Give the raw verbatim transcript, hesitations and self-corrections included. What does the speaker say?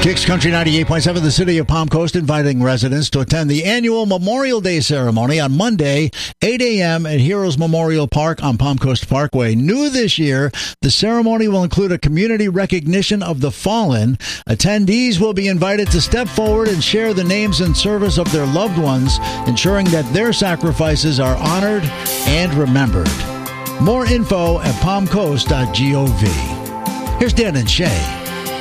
Kicks Country ninety-eight point seven, the city of Palm Coast, inviting residents to attend the annual Memorial Day ceremony on Monday, eight a.m. at Heroes Memorial Park on Palm Coast Parkway. New this year, the ceremony will include a community recognition of the fallen. Attendees will be invited to step forward and share the names and service of their loved ones, ensuring that their sacrifices are honored and remembered. More info at palm coast dot gov. Here's Dan and Shay.